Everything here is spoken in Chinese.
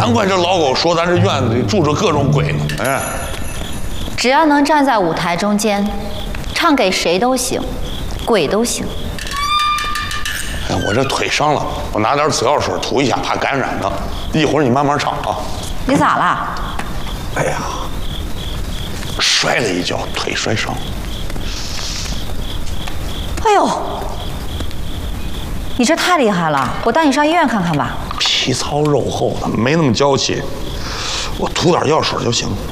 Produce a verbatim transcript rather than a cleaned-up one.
难怪这老狗说咱这院子里住着各种鬼呢。哎， 只要能站在舞台中间，唱给谁都行，鬼都行。 哎，我这腿伤了，我拿点紫药水涂一下，怕感染呢。一会儿你慢慢唱啊。 你咋了？ 哎呀，摔了一跤，腿摔伤。 哎呦，你这太厉害了！我带你上医院看看吧。 皮糙肉厚的，没那么娇气。我涂点药水就行。